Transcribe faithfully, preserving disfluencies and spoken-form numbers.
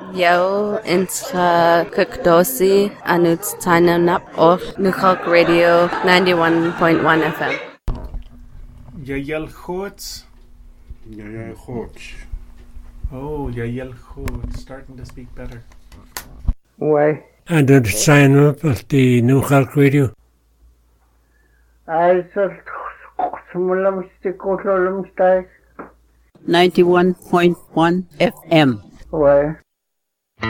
Yo, intra kukdosi anut tainanap or Nukok Radio ninety-one point one F M. Yael Choots. Yael Choots. Oh, Yael Choots, starting to speak better. Why? And did sign up at the Nukok Radio? I just ninety-one point one F M. Why?